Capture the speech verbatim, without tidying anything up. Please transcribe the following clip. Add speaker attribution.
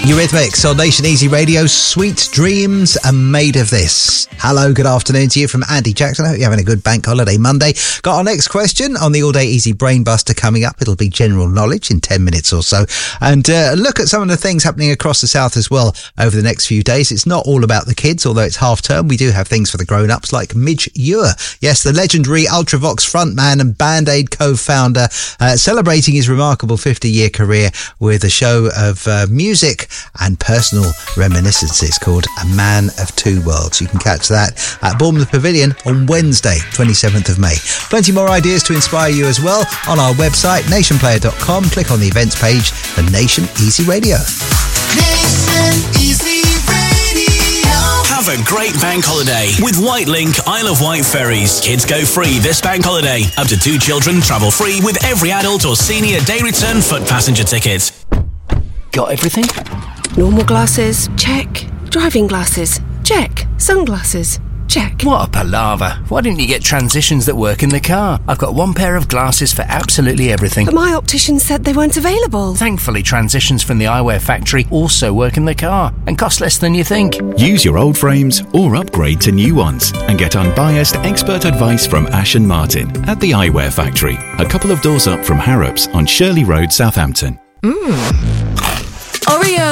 Speaker 1: Eurythmics on Nation Easy Radio. Sweet dreams are made of this. Hello, good afternoon to you from Andy Jackson. I hope you're having a good bank holiday Monday. Got our next question on the All Day Easy Brain Buster coming up. It'll be general knowledge in ten minutes or so. And uh, look at some of the things happening across the south as well over the next few days. It's not all about the kids, although it's half term. We do have things for the grown-ups like Midge Ure. Yes, the legendary Ultravox frontman and Band-Aid co-founder, uh, celebrating his remarkable fifty-year career with a show of uh, music and personal reminiscences called A Man of Two Worlds. You can catch that at Bournemouth Pavilion on Wednesday, twenty-seventh of May. Plenty more ideas to inspire you as well on our website, nation player dot com. Click on the events page for Nation Easy Radio.
Speaker 2: Nation Easy Radio.
Speaker 3: Have a great bank holiday with Whitelink Isle of Wight ferries. Kids go free this bank holiday. Up to two children travel free with every adult or senior day return foot passenger ticket.
Speaker 4: Got everything?
Speaker 5: Normal glasses, check. Driving glasses, check. Sunglasses, check.
Speaker 4: What a palaver. Why didn't you get transitions that work in the car? I've got one pair of glasses for absolutely everything.
Speaker 5: But my optician said they weren't available.
Speaker 4: Thankfully, transitions from the eyewear factory also work in the car and cost less than you think.
Speaker 6: Use your old frames or upgrade to new ones and get unbiased expert advice from Ash and Martin at the Eyewear Factory, a couple of doors up from Harrops on Shirley Road, Southampton.
Speaker 7: Mmm. Oreo.